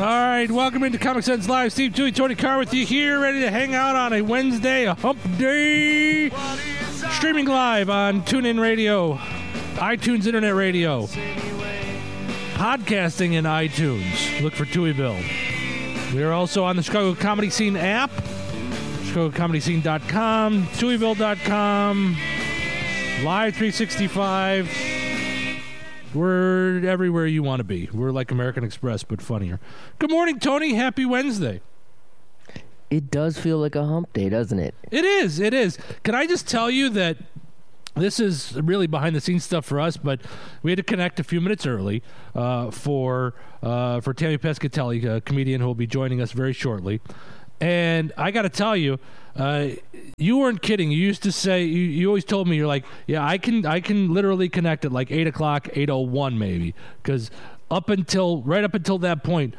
All right, welcome into Comic Sense Live. Steve Toohey, Tony Carr with you here, ready to hang out on a Wednesday, a hump day. Streaming live on TuneIn Radio, iTunes Internet Radio, podcasting in iTunes. Look for Tooheyville. We are also on the Chicago Comedy Scene app, ChicagoComedyScene.com, Tooheyville.com, Live 365. We're everywhere you want to be. We're like American Express, but funnier. Good morning, Tony. Happy Wednesday. It does feel like a hump day, doesn't it? It is. It is. Can I just tell you that this is really behind-the-scenes stuff for us, but we had to connect a few minutes early for Tammy Pescatelli, a comedian who will be joining us very shortly. And I got to tell you, you weren't kidding. You used to say, you always told me, you're like, yeah, I can literally connect at like 8 o'clock, 8:01 maybe. Because right up until that point,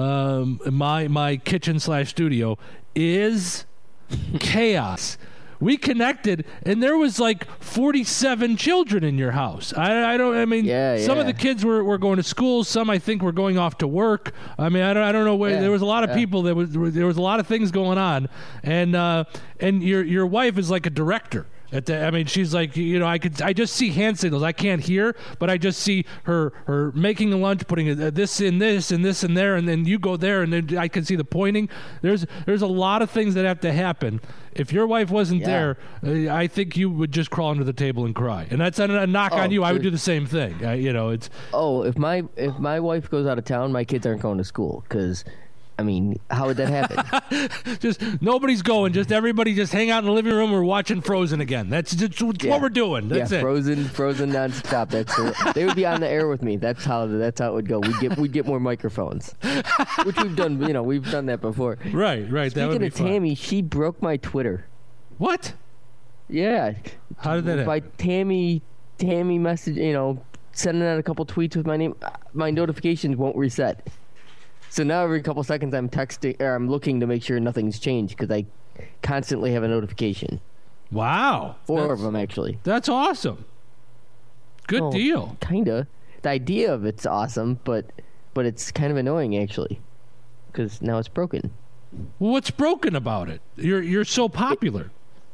my kitchen/studio is chaos. We connected, and there was like 47 children in your house. Some of the kids were going to school. Some, I think, were going off to work. I mean, I don't know where. There was a lot of people. There was a lot of things going on, and your wife is like a director. She's like, I just see hand signals. I can't hear, but I just see her making a lunch, putting this in this and this in there, and then you go there, and then I can see the pointing. There's a lot of things that have to happen. If your wife wasn't there, I think you would just crawl under the table and cry. And that's a knock on you. I would do the same thing. It's. Oh, if my wife goes out of town, my kids aren't going to school because. I mean, how would that happen? Just nobody's going. Just everybody just hang out in the living room. We're watching Frozen again. That's just what we're doing. That's it. Frozen nonstop. They would be on the air with me. That's how it would go. We'd get more microphones, which we've done. We've done that before. Right. Speaking of Tammy, she broke my Twitter. What? Yeah. How did that happen? By Tammy message. Sending out a couple tweets with my name. My notifications won't reset. So now every couple seconds I'm texting or I'm looking to make sure nothing's changed because I constantly have a notification. Wow. Four of them, actually. That's awesome. Good deal. Kinda. The idea of it's awesome, but it's kind of annoying, actually, because now it's broken. Well, what's broken about it? You're so popular.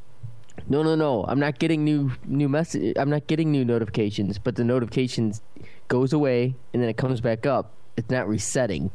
No. I'm not getting new message. I'm not getting new notifications, but the notifications goes away and then it comes back up. It's not resetting.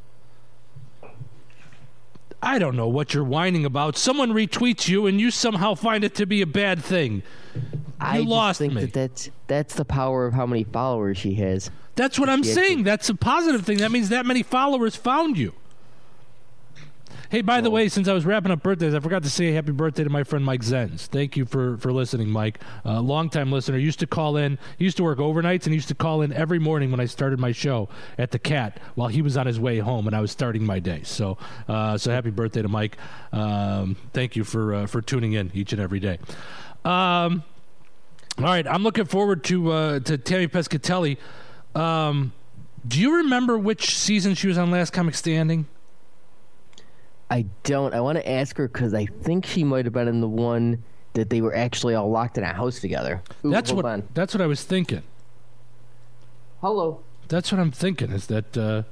I don't know what you're whining about. Someone retweets you, and you somehow find it to be a bad thing. I just think that's the power of how many followers she has. That's what I'm saying. That's a positive thing. That means that many followers found you. Hey, by the way, since I was wrapping up birthdays, I forgot to say happy birthday to my friend Mike Zenz. Thank you for listening, Mike. Longtime listener. Used to call in. He used to work overnights and used to call in every morning when I started my show at the Cat while he was on his way home and I was starting my day. So happy birthday to Mike. Thank you for tuning in each and every day. All right, I'm looking forward to Tammy Pescatelli. Do you remember which season she was on Last Comic Standing? I don't. I want to ask her because I think she might have been in the one that they were actually all locked in a house together. That's what I was thinking. Hello. That's what I'm thinking. Is that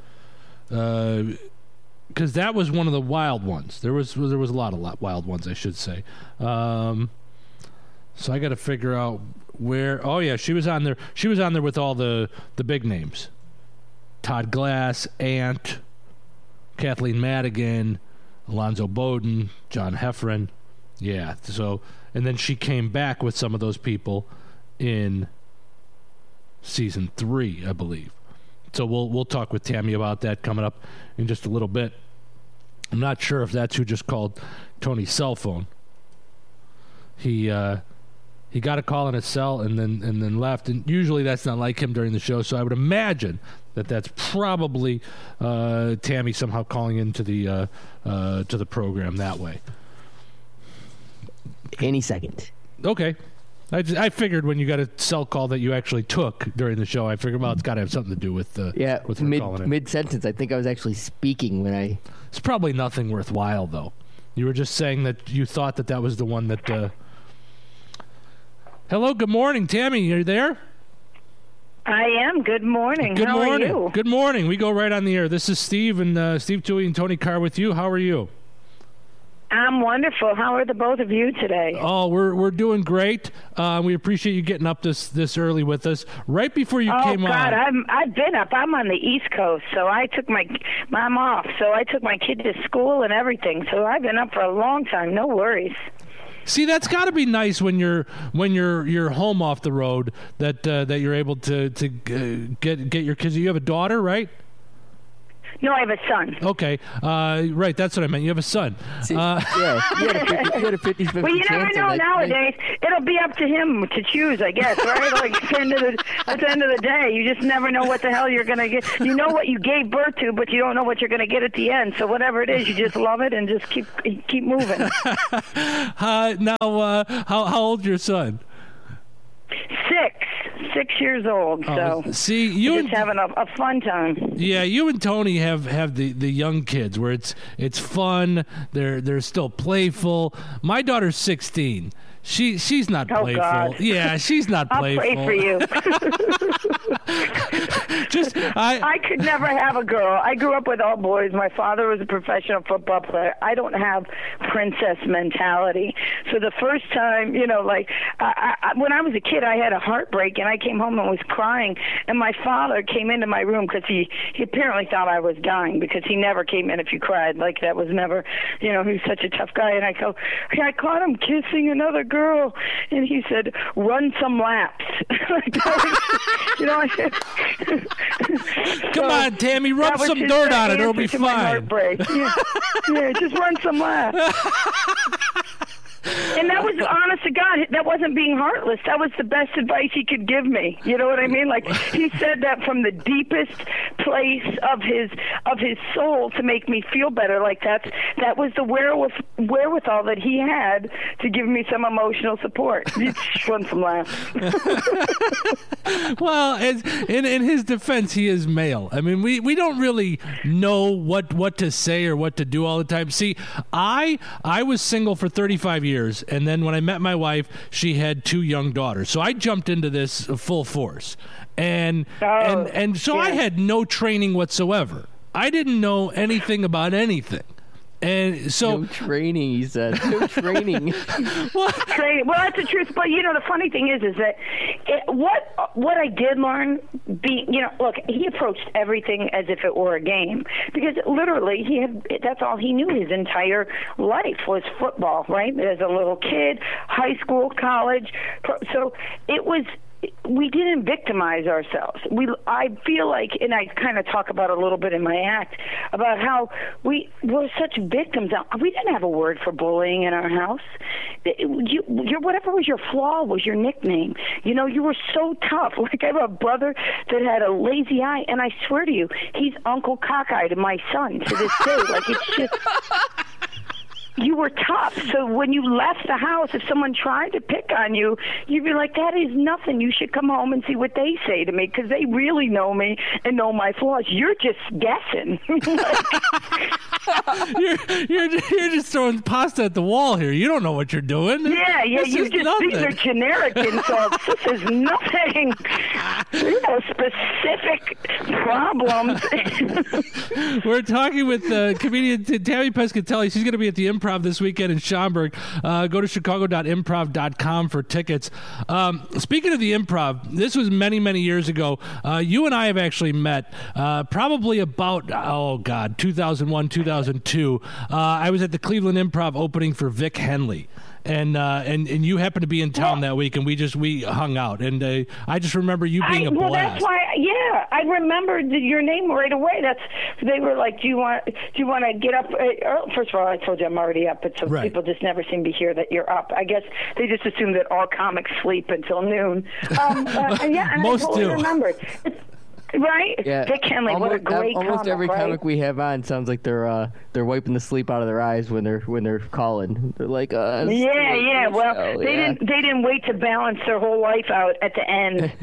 because that was one of the wild ones. There was a lot of wild ones, I should say. So I got to figure out where. Oh yeah, she was on there. She was on there with all the big names: Todd Glass, Ant, Kathleen Madigan, Alonzo Bowden, John Heffron. Yeah. So, and then she came back with some of those people in season 3, I believe. So we'll talk with Tammy about that coming up in just a little bit. I'm not sure if that's who just called Tony's cell phone. He got a call on his cell and then left, and usually that's not like him during the show. So I would imagine that's probably Tammy somehow calling into the program that way. Any second. Okay. I figured when you got a cell call that you actually took during the show, I figured, well, it's got to have something to do with with her calling in. Mid-sentence, I think I was actually speaking when I... It's probably nothing worthwhile, though. You were just saying that you thought that was the one that... Hello, good morning, Tammy. Are you there? I am. Good morning. Good How morning. are you? Good morning. We go right on the air. This is Steve and Steve Toohey and Tony Carr with you. How are you? I'm wonderful. How are the both of you today? Oh, we're doing great. We appreciate you getting up this early with us. Right before you came God, on. I've been up. I'm on the East Coast, so I'm off. So I took my kid to school and everything. So I've been up for a long time. No worries. See, that's got to be nice when you're home off the road that you're able to get your kids. You have a daughter, right? No, I have a son. Okay, right. That's what I meant. You have a son. See, yeah, you had a 50-50 Well, you never chance. know nowadays. It'll be up to him to choose, I guess, right? Like at the end of the day, you just never know what the hell you're going to get. You know what you gave birth to, but you don't know what you're going to get at the end. So whatever it is, you just love it and just keep moving. Now, how old's your son? 6 years old. So see, you just having a fun time. Yeah, you and Tony have the young kids where it's fun. They're still playful. My daughter's 16. She's not playful. God. Yeah, she's not playful. I'll pray for you. I could never have a girl. I grew up with all boys. My father was a professional football player. I don't have princess mentality. So the first time, when I was a kid, I had a heartbreak, and I came home and was crying. And my father came into my room because he apparently thought I was dying, because he never came in if you cried. Like, that was never, he was such a tough guy. And I I caught him kissing another girl, and he said, "Run some laps." Come on, Tammy, rub some dirt on it. It'll be fine. Yeah, just run some laps. And that was, honest to God, that wasn't being heartless. That was the best advice he could give me. You know what I mean? Like, he said that from the deepest place of his soul to make me feel better. Like, that was the wherewithal that he had to give me some emotional support. Just run some laughs. Well, in his defense, he is male. I mean, we don't really know what to say or what to do all the time. See, I was single for 35 years, and then when I met my wife, she had 2 young daughters. So I jumped into this full force, and so I had no training whatsoever. I didn't know anything about anything. And so no training, he said. No training. Training. Well, that's the truth. But the funny thing is that what I did learn, look, he approached everything as if it were a game, because literally that's all he knew. His entire life was football, right? As a little kid, high school, college. So it was. We didn't victimize ourselves. I feel like, and I kind of talk about it a little bit in my act, about how we were such victims. We didn't have a word for bullying in our house. Whatever was your flaw was your nickname. You were so tough. Like, I have a brother that had a lazy eye, and I swear to you, he's Uncle Cockeye to my son to this day. Like, it's just... You were tough. So when you left the house, if someone tried to pick on you, you'd be like, that is nothing. You should come home and see what they say to me, because they really know me and know my flaws. You're just guessing. you're just throwing pasta at the wall here. You don't know what you're doing. Yeah. These are generic insults. This is nothing. Specific problems. We're talking with comedian Tammy Pescatelli. She's going to be at the Improv this weekend in Schaumburg. Go to chicago.improv.com for tickets. Speaking of the Improv, this was many, many years ago. You and I have actually met probably about, 2001, 2002. I was at the Cleveland Improv opening for Vic Henley. And you happened to be in town that week, and we hung out, and I just remember you being a blast. Well, that's why, I remembered your name right away. They were like, do you want to get up? First of all, I told you I'm already up, but people just never seem to hear that you're up. I guess they just assume that all comics sleep until noon. And most I totally do. Remembered. Right? Yeah. Vic Henley, what a great almost comic, every right? comic we have on sounds like they're wiping the sleep out of their eyes when they're calling. They're like, yeah. Well, they didn't wait to balance their whole life out at the end.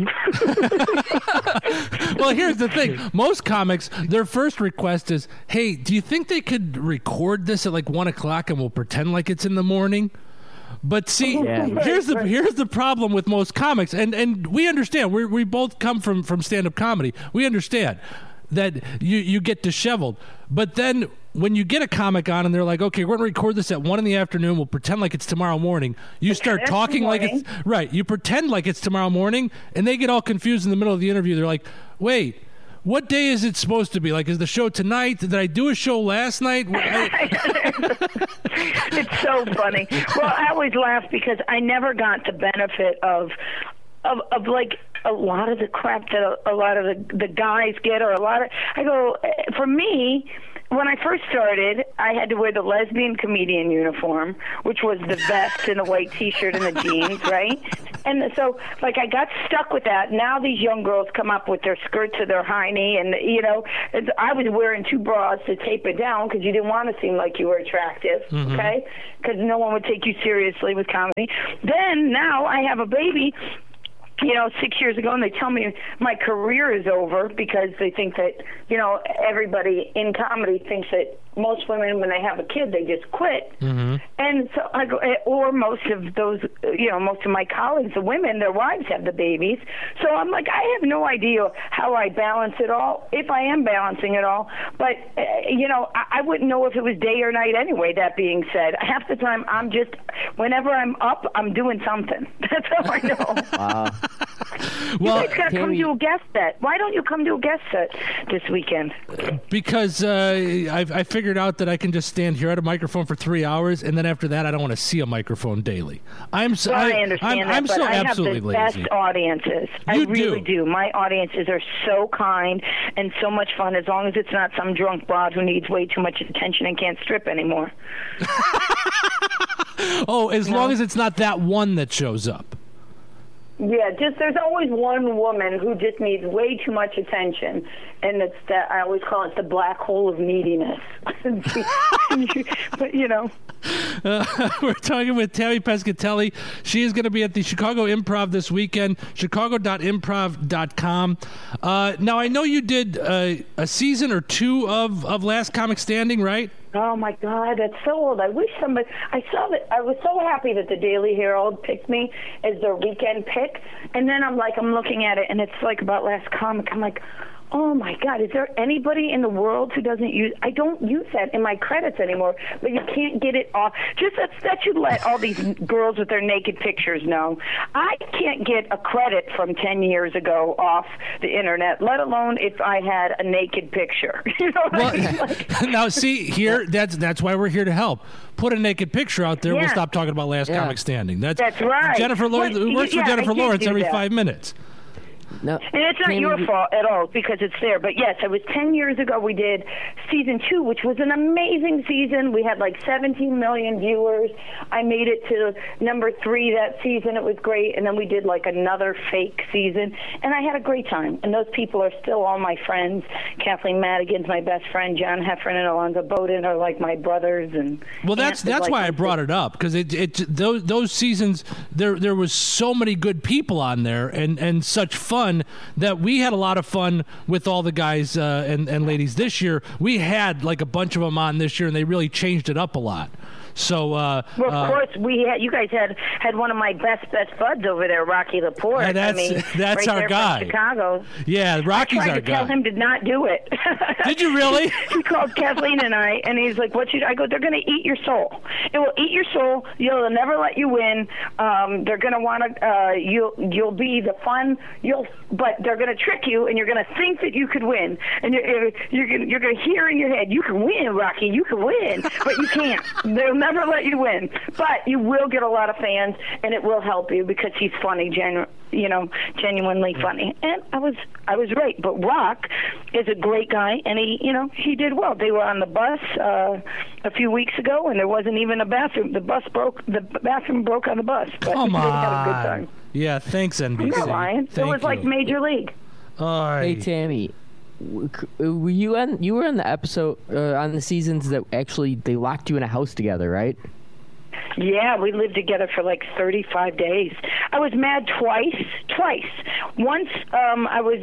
Well, here's the thing. Most comics, their first request is, hey, do you think they could record this at like 1 o'clock and we'll pretend like it's in the morning? But see, Yeah. here's the problem with most comics, and we understand. We both come from stand-up comedy. We understand that you get disheveled. But then when you get a comic on and they're like, okay, we're going to record this at 1 p.m, we'll pretend like it's tomorrow morning. You start talking like it's right. You pretend like it's tomorrow morning, and they get all confused in the middle of the interview. They're like, wait, what day is it supposed to be? Like, is the show tonight? Did I do a show last night? It's so funny. Well, I always laugh because I never got the benefit of like a lot of the crap that a lot of the guys get, or I go, for me, when I first started, I had to wear the lesbian comedian uniform, which was the vest and the white T-shirt and the jeans, right? And so, like, I got stuck with that. Now these young girls come up with their skirts to their high knee, and, I was wearing 2 bras to tape it down because you didn't want to seem like you were attractive, okay? Because no one would take you seriously with comedy. Then, now I have a baby, 6 years ago, and they tell me my career is over because they think that, everybody in comedy thinks that most women, when they have a kid, they just quit. And so I go, or most of those, most of my colleagues, the women, their wives have the babies. So I'm like, I have no idea how I balance it all, if I am balancing it all. But, I wouldn't know if it was day or night anyway, that being said. Half the time, I'm just, whenever I'm up, I'm doing something. That's how I know. Wow. Well, You guys got to come to a guest set. Why don't you come to a guest set this weekend? because I figured out that I can just stand here at a microphone for 3 hours, and then after that, I don't want to see a microphone daily. I understand I'm that, so but I have absolutely the lazy. best audiences. I really do. My audiences are so kind and so much fun, as long as it's not some drunk broad who needs way too much attention and can't strip anymore. Oh, as long as it's not that one that shows up. Yeah, there's always one woman who just needs way too much attention, and it's that I always call it the black hole of neediness. But we're talking with Tammy Pescatelli. She is going to be at the Chicago Improv this weekend. Chicago.improv.com. Now I know you did a season or 2 of Last Comic Standing, right? Oh my God, that's so old. I wish somebody. I saw that. I was so happy that the Daily Herald picked me as their weekend pick, and then I'm looking at it, and it's like about Last Comic. I'm like, oh my God, is there anybody in the world who doesn't use? I don't use that in my credits anymore, but you can't get it off. Just that should let all these girls with their naked pictures know. I can't get a credit from 10 years ago off the internet, let alone if I had a naked picture. Now see here, that's why we're here to help. Put a naked picture out there. Yeah. We'll stop talking about Last Comic Standing. That's right. Jennifer Lawrence works for Jennifer Lawrence every 5 minutes. No, and it's not your fault at all because it's there. But yes, it was 10 years ago we did season 2, which was an amazing season. We had like 17 million viewers. I made it to number 3 that season. It was great. And then we did like another fake season. And I had a great time. And those people are still all my friends. Kathleen Madigan's my best friend. John Heffron and Alonzo Bowden are like my brothers. And well, that's why I brought it up, because those seasons there was so many good people on there and such fun that we had a lot of fun with all the guys and ladies this year. We had like a bunch of them on this year, and they really changed it up a lot. So, well, of course, you guys had one of my best buds over there, Rocky Laporte. That's right our there guy. From Chicago. Yeah, Rocky's our guy. I tried to tell him to not do it. Did you really? He called Kathleen and I, and he's like, "What should I go? They're going to eat your soul. It will eat your soul. They'll never let you win. They're going to want to. You'll be the fun. But they're going to trick you, and you're going to think that you could win, and you're going to hear in your head, you can win, Rocky. You can win, but you can't. They'll never let you win. But you will get a lot of fans, and it will help you because he's funny, genuinely funny." And I was right. But Rock is a great guy, and he did well. They were on the bus a few weeks ago, and there wasn't even a bathroom. The bathroom broke on the bus. But Come on. They had a good time. Yeah, thanks, NBC. I'm not lying. It was like Major League. All right. Hey, Tammy, were you were on the episode on the seasons that actually they locked you in a house together, right? Yeah, we lived together for like 35 days. I was mad twice. Once I was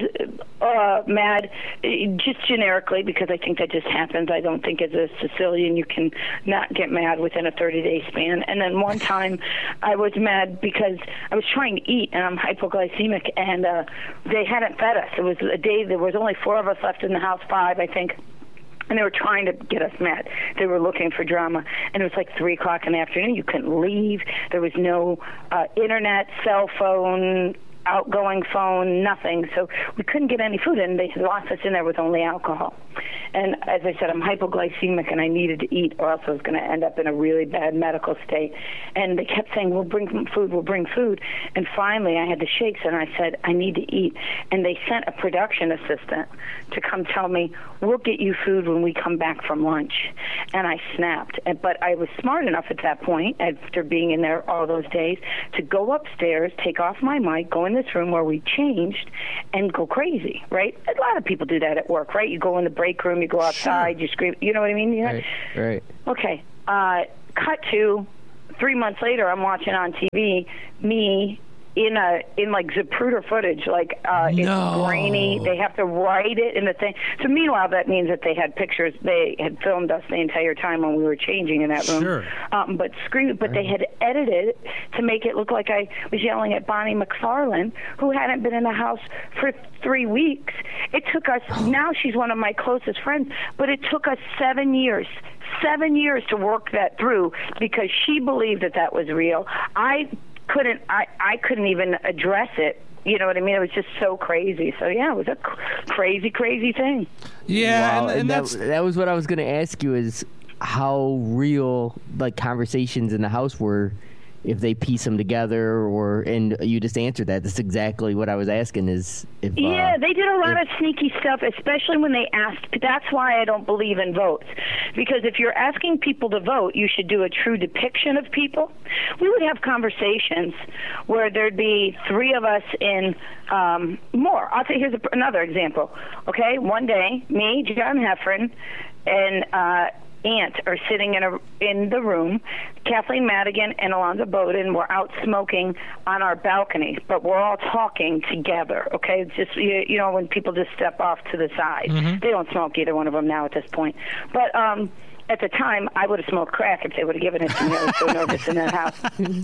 mad just generically because I think that just happens. I don't think as a Sicilian you can not get mad within a 30-day span. And then one time I was mad because I was trying to eat and I'm hypoglycemic and they hadn't fed us. It was a day, there was only 4 of us left in the house, 5 I think. And they were trying to get us mad. They were looking for drama. And it was like 3 o'clock in the afternoon. You couldn't leave. There was no internet, cell phone, outgoing phone, nothing. So we couldn't get any food. And they locked us in there with only alcohol. And as I said, I'm hypoglycemic and I needed to eat or else I was going to end up in a really bad medical state. And they kept saying, we'll bring food. And finally I had the shakes and I said, I need to eat. And they sent a production assistant to come tell me, we'll get you food when we come back from lunch. And I snapped. But I was smart enough at that point, after being in there all those days, to go upstairs, take off my mic, go in this room where we changed, and go crazy, right? A lot of people do that at work, right? You go in the break room, you go outside, you scream, you know what I mean? You know? Right. Okay. Cut to 3 months later, I'm watching on TV me in like Zapruder footage, like it's grainy. They have to write it in the thing. So meanwhile, that means that they had pictures. They had filmed us the entire time when we were changing in that room. Sure. But they had edited it to make it look like I was yelling at Bonnie McFarlane, who hadn't been in the house for 3 weeks. It took us. Now she's one of my closest friends, but it took us 7 years. 7 years to work that through because she believed that was real. I couldn't even address it. You know what I mean? It was just so crazy. So yeah, it was a crazy thing. Yeah, wow. and that was what I was going to ask you is how real like conversations in the house were, if they piece them together, and you just answered that. That's exactly what I was asking. Is if they did a lot of sneaky stuff, especially when they asked. That's why I don't believe in votes, because if you're asking people to vote, you should do a true depiction of people. We would have conversations where there'd be 3 of us in more. I'll tell you, here's another example. Okay, one day, me, John Heffron, and Aunt are sitting in the room. Kathleen Madigan and Alonzo Bowden were out smoking on our balcony, but we're all talking together. Okay, it's just you know when people just step off to the side. Mm-hmm. They don't smoke, either one of them now at this point. But at the time, I would have smoked crack if they would have given it to me. I was so nervous in that house.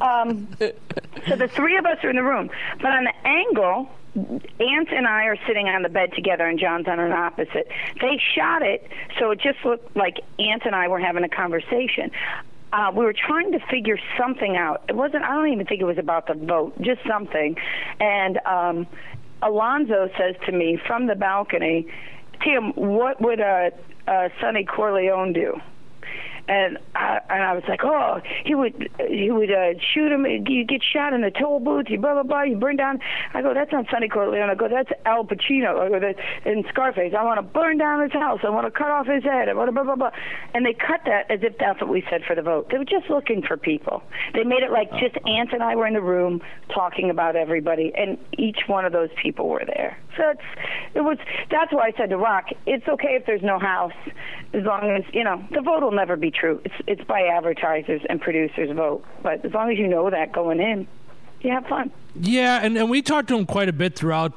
So the 3 of us are in the room, but on the angle, Aunt and I are sitting on the bed together, and John's on an opposite. They shot it, so it just looked like Aunt and I were having a conversation. We were trying to figure something out. It wasn't. I don't even think it was about the vote, just something. And Alonzo says to me from the balcony, "Tim, what would Sonny Corleone do?" And I was like, oh, he would shoot him. You get shot in the toll booth. You blah blah blah. You burn down. I go, that's not Sonny Corleone. I go, that's Al Pacino. I go, in Scarface. I want to burn down his house. I want to cut off his head. I want to blah blah blah. And they cut that as if that's what we said for the vote. They were just looking for people. They made it like just Aunt and I were in the room talking about everybody, and each one of those people were there. So that's why I said to Rock, it's okay if there's no house, as long as the vote will never be true. It's by advertisers and producers vote, but as long as you know that going in, you have fun. Yeah, and we talked to him quite a bit throughout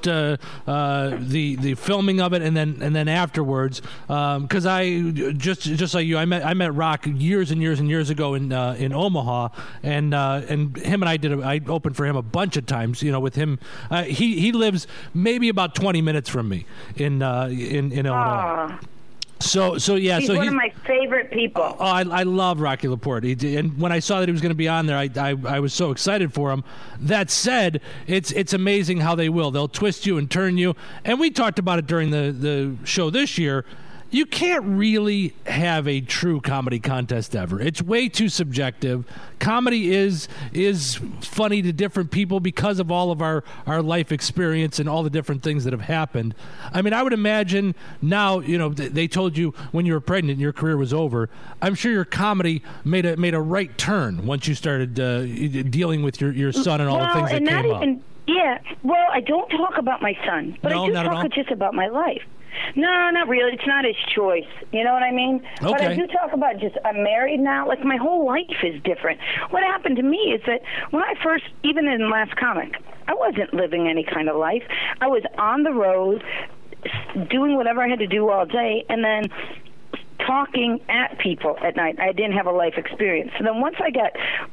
the filming of it, and then afterwards, because I just like you, I met Rock years and years and years ago in Omaha, and him and I opened for him a bunch of times. With him, he lives maybe about 20 minutes from me in Illinois. So yeah, he's one of my favorite people. Oh, I love Rocky LaPorte, and when I saw that he was going to be on there, I was so excited for him. That said, it's amazing how they'll twist you and turn you. And we talked about it during the show this year. You can't really have a true comedy contest ever. It's way too subjective. Comedy is funny to different people because of all of our life experience and all the different things that have happened. I mean, I would imagine now, they told you when you were pregnant and your career was over. I'm sure your comedy made a right turn once you started dealing with your son and all the things that came up. Yeah, well, I don't talk about my son, but I do talk just about my life. No, not really. It's not his choice. You know what I mean? Okay. But I do talk about just, I'm married now. Like, my whole life is different. What happened to me is that when I first, even in Last Comic, I wasn't living any kind of life. I was on the road, doing whatever I had to do all day, and then talking at people at night. I didn't have a life experience. So then once I got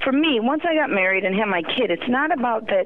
married and had my kid, it's not about that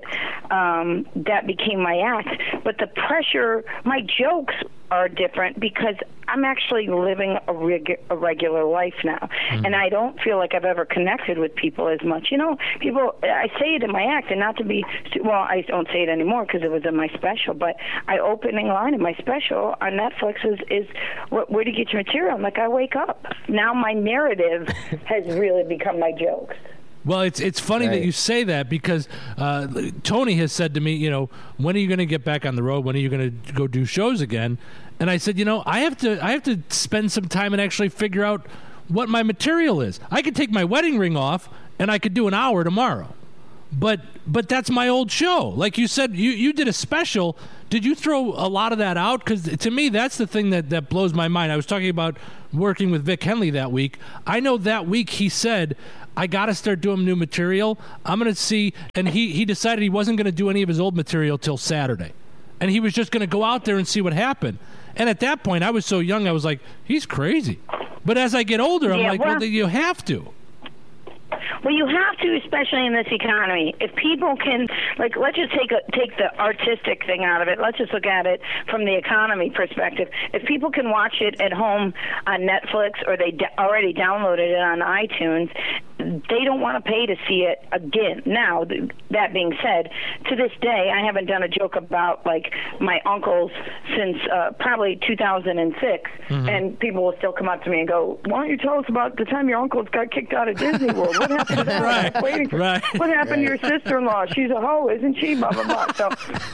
that became my act, but the pressure, my jokes are different because I'm actually living a regular life now. And I don't feel like I've ever connected with people as much. You know, people, I say it in my act, and not to be, well, I don't say it anymore because it was in my special, but I opening line in my special on Netflix is where do you get your material? I'm like, I wake up. Now my narrative has really become my jokes. Well, it's funny that you say that because Tony has said to me, you know, when are you going to get back on the road? When are you going to go do shows again? And I said, you know, I have to spend some time and actually figure out what my material is. I could take my wedding ring off and I could do an hour tomorrow. But that's my old show. Like you said, you did a special. Did you throw a lot of that out? Because to me, that's the thing that blows my mind. I was talking about working with Vic Henley that week. I know that week he said, I got to start doing new material. I'm going to see. And he decided he wasn't going to do any of his old material till Saturday. And he was just going to go out there and see what happened. And at that point, I was so young, I was like, he's crazy. But as I get older, I'm like, well, you have to. Well, you have to, especially in this economy. If people can, like, let's just take the artistic thing out of it. Let's just look at it from the economy perspective. If people can watch it at home on Netflix or they already downloaded it on iTunes, they don't want to pay to see it again. Now, that being said, to this day, I haven't done a joke about, like, my uncles since probably 2006, and people will still come up to me and go, why don't you tell us about the time your uncles got kicked out of Disney World? What happened to that? What happened to your sister-in-law? She's a hoe, isn't she? Blah, blah, blah. So,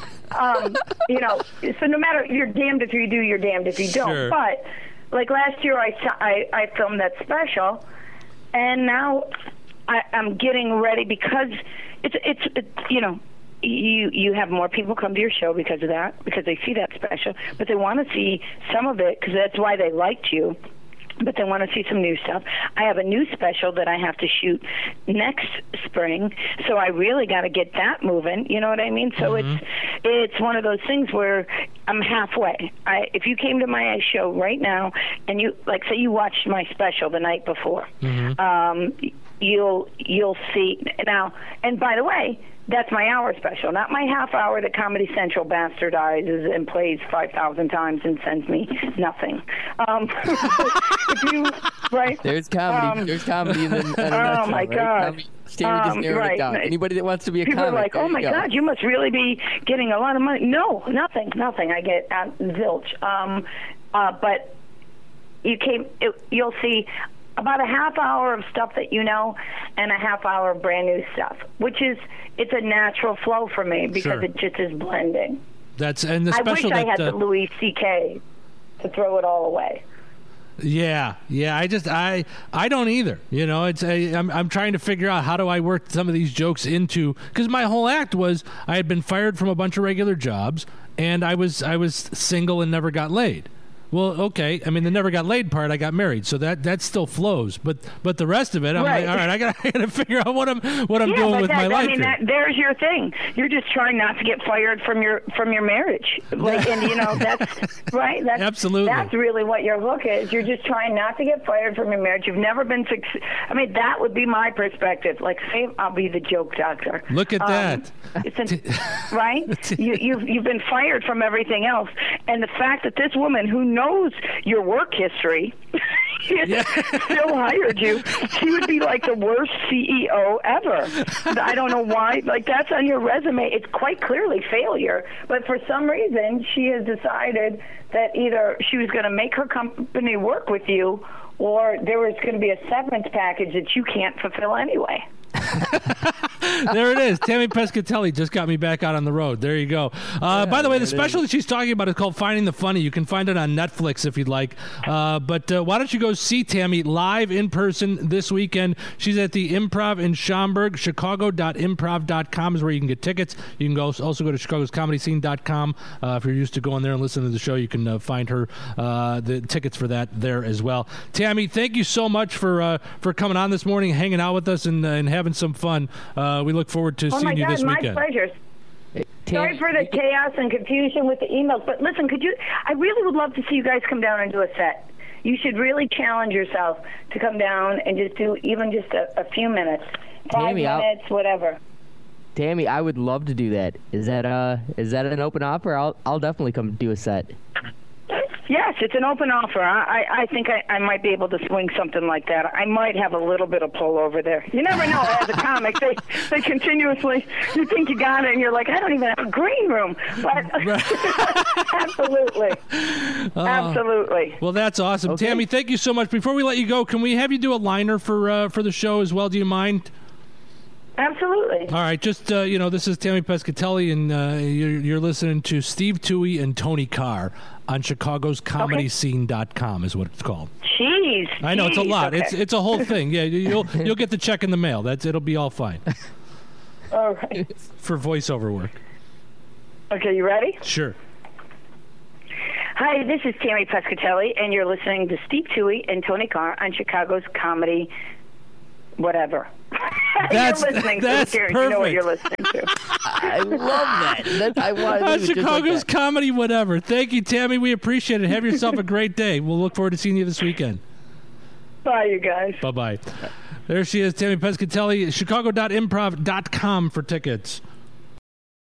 you know, so no matter, you're damned if you do, you're damned if you don't. Sure. But, like, last year I filmed that special, and now I'm getting ready because it's you know, you have more people come to your show because of that, because they see that special, but they want to see some of it because that's why they liked you. But they want to see some new stuff. I have a new special that I have to shoot next spring, so I really got to get that moving. You know what I mean? So it's one of those things where I'm halfway. If you came to my show right now and you, like, say you watched my special the night before, you'll see now. And by the way, that's my hour special, not my half hour that Comedy Central bastardizes and plays 5,000 times and sends me nothing. If you, right? There's comedy. There's comedy in the oh my God. Right? Tammy just narrowed it down. Anybody that wants to be a people comic. People are like, oh my God, you must really be getting a lot of money. No, nothing. I get zilch. But you'll see about a half hour of stuff that you know and a half hour of brand new stuff, which is, it's a natural flow for me because it just is blending. And the special I wish I had the Louis C.K. to throw it all away. Yeah. I don't either. You know, I'm trying to figure out how do I work some of these jokes into, because my whole act was I had been fired from a bunch of regular jobs and I was single and never got laid. Well, okay. I mean, the never got laid part, I got married, so that still flows. But the rest of it, I'm like, all right, I gotta figure out what I'm doing with my life. I mean, there's your thing. You're just trying not to get fired from your marriage, like, and you know that's right. That's, absolutely. That's really what your hook is. You're just trying not to get fired from your marriage. You've never been. I mean, that would be my perspective. Like, say, I'll be the joke doctor. Look at that. Right? You've been fired from everything else, and the fact that this woman who knows your work history still hired you, she would be like the worst CEO ever. I don't know why. Like, that's on your resume. It's quite clearly failure. But for some reason, she has decided that either she was going to make her company work with you or there was going to be a severance package that you can't fulfill anyway. There it is. Tammy Pescatelli just got me back out on the road. There you go. By the way, the special that she's talking about is called Finding the Funny. You can find it on Netflix if you'd like. But why don't you go see Tammy live in person this weekend? She's at the Improv in Schaumburg. Chicago.improv.com is where you can get tickets. You can also go to chicagoscomedyscene.com. If you're used to going there and listening to the show, you can find her the tickets for that there as well. Tammy, thank you so much for coming on this morning, hanging out with us, and having some fun. We look forward to seeing you this weekend. My pleasure. Sorry for the chaos and confusion with the emails, but listen, I really would love to see you guys come down and do a set. You should really challenge yourself to come down and just do even just a few minutes, 5 minutes, whatever. Tammy, I would love to do that. Is that an open offer? I'll definitely come do a set. Yes, it's an open offer. I think I might be able to swing something like that. I might have a little bit of pull over there. You never know. As a comic, they continuously, you think you got it, and you're like, I don't even have a green room. But absolutely. Absolutely. Well, that's awesome. Okay. Tammy, thank you so much. Before we let you go, can we have you do a liner for the show as well? Do you mind? Absolutely. All right, just, this is Tammy Pescatelli, and you're listening to Steve Toohey and Tony Carr on chicagoscomedyscene.com is what it's called. Jeez. I know, it's a lot. Okay. It's a whole thing. Yeah, you'll get the check in the mail. It'll be all fine. All right. For voiceover work. Okay, you ready? Sure. Hi, this is Tammy Pescatelli, and you're listening to Steve Toohey and Tony Carr on Chicago's Comedy whatever. That's perfect. You know what you're listening to. I love that. Chicago's Comedy whatever. Thank you, Tammy. We appreciate it. Have yourself a great day. We'll look forward to seeing you this weekend. Bye, you guys. Bye-bye. There she is, Tammy Pescatelli, chicago.improv.com for tickets.